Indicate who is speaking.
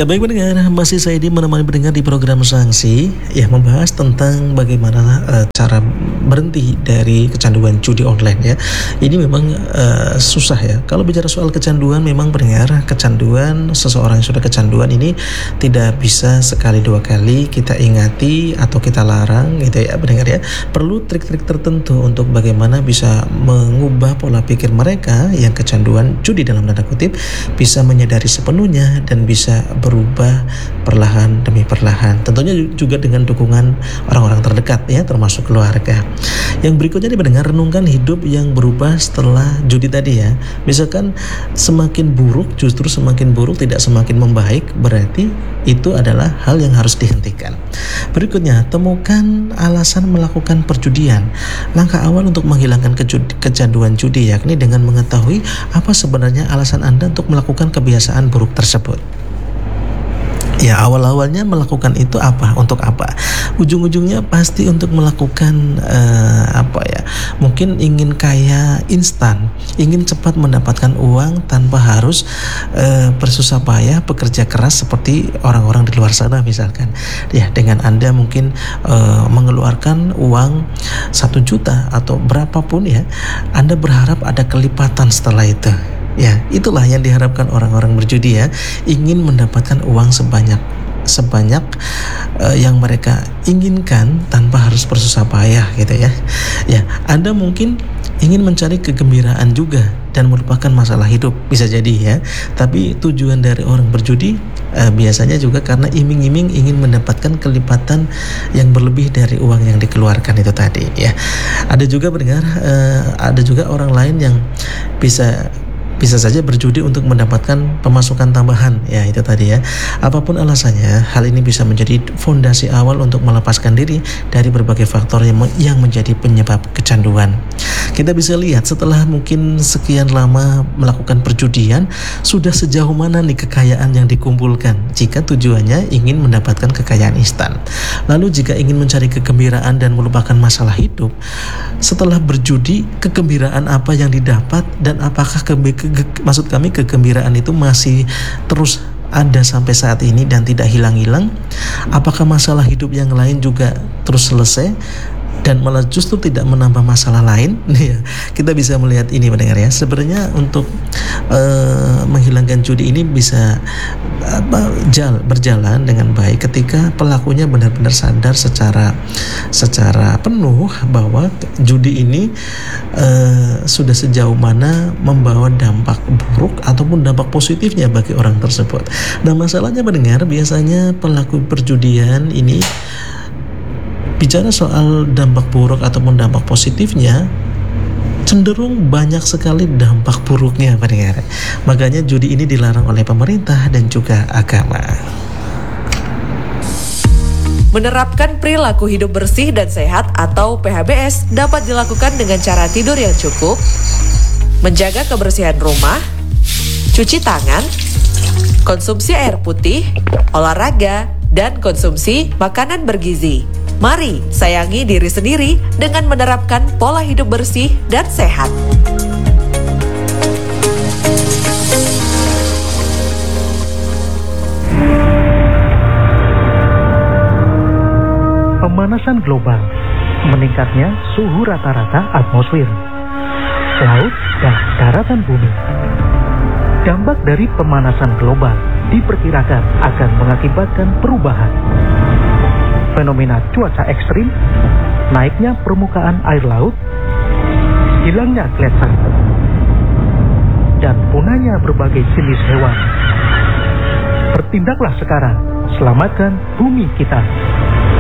Speaker 1: Ya baik pendengar, masih saya menemani pendengar di program Sanksi, ya membahas tentang bagaimana cara berhenti dari kecanduan judi online ya. Ini memang susah ya. Kalau bicara soal kecanduan, memang pendengar, kecanduan seseorang yang sudah kecanduan ini tidak bisa sekali dua kali kita ingati atau kita larang gitu ya pendengar ya. Perlu trik-trik tertentu untuk bagaimana bisa mengubah pola pikir mereka yang kecanduan judi dalam tanda kutip, bisa menyadari sepenuhnya dan bisa berubah perlahan demi perlahan. Tentunya juga dengan dukungan orang-orang terdekat ya, termasuk keluarga. Yang berikutnya dipendengar, renungkan hidup yang berubah setelah judi tadi ya. Misalkan semakin buruk, justru semakin buruk, tidak semakin membaik, berarti itu adalah hal yang harus dihentikan. Berikutnya, temukan alasan melakukan perjudian. Langkah awal untuk menghilangkan kecanduan judi yakni dengan mengetahui apa sebenarnya alasan Anda untuk melakukan kebiasaan buruk tersebut. Ya, awal-awalnya melakukan itu apa? Untuk apa? Ujung-ujungnya pasti untuk melakukan mungkin ingin kaya instan, ingin cepat mendapatkan uang tanpa harus bersusah payah bekerja keras seperti orang-orang di luar sana misalkan. Ya, dengan Anda mungkin mengeluarkan uang 1 juta atau berapapun ya, Anda berharap ada kelipatan setelah itu. Ya, itulah yang diharapkan orang-orang berjudi ya, ingin mendapatkan uang sebanyak yang mereka inginkan tanpa harus bersusah payah gitu ya. Ya, Anda mungkin ingin mencari kegembiraan juga dan melupakan masalah hidup, bisa jadi ya. Tapi tujuan dari orang berjudi biasanya juga karena iming-iming ingin mendapatkan kelipatan yang berlebih dari uang yang dikeluarkan itu tadi ya. Ada juga pendengar, ada juga orang lain yang bisa saja berjudi untuk mendapatkan pemasukan tambahan ya, itu tadi ya. Apapun alasannya, hal ini bisa menjadi fondasi awal untuk melepaskan diri dari berbagai faktor yang menjadi penyebab kecanduan. Kita bisa lihat setelah mungkin sekian lama melakukan perjudian, sudah sejauh mana nih kekayaan yang dikumpulkan jika tujuannya ingin mendapatkan kekayaan instan. Lalu jika ingin mencari kegembiraan dan melupakan masalah hidup, setelah berjudi, kegembiraan apa yang didapat dan apakah kegembiraan itu masih terus ada sampai saat ini dan tidak hilang-hilang? Apakah masalah hidup yang lain juga terus selesai dan malah justru tidak menambah masalah lain? Kita bisa melihat ini pendengar ya. Sebenarnya untuk menghilangkan judi ini bisa berjalan dengan baik ketika pelakunya benar-benar sadar secara penuh bahwa judi ini sudah sejauh mana membawa dampak buruk ataupun dampak positifnya bagi orang tersebut. Nah, masalahnya pendengar, biasanya pelaku perjudian ini bicara soal dampak buruk ataupun dampak positifnya, cenderung banyak sekali dampak buruknya pendengar. Makanya judi ini dilarang oleh pemerintah dan juga agama.
Speaker 2: Menerapkan perilaku hidup bersih dan sehat atau PHBS dapat dilakukan dengan cara tidur yang cukup, menjaga kebersihan rumah, cuci tangan, konsumsi air putih, olahraga, dan konsumsi makanan bergizi. Mari sayangi diri sendiri dengan menerapkan pola hidup bersih dan sehat.
Speaker 3: Pemanasan global, meningkatnya suhu rata-rata atmosfer, laut, dan daratan bumi. Dampak dari pemanasan global diperkirakan akan mengakibatkan perubahan fenomena cuaca ekstrim, naiknya permukaan air laut, hilangnya gletser, dan punahnya berbagai jenis hewan. Bertindaklah sekarang, selamatkan bumi kita.